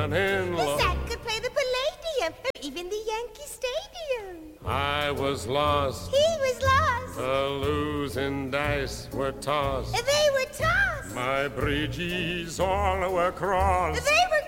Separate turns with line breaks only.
The Sack could play the Palladium, or even the Yankee Stadium.
I was lost.
He was lost.
The losing dice were tossed.
They were tossed.
My bridges all were crossed.
They were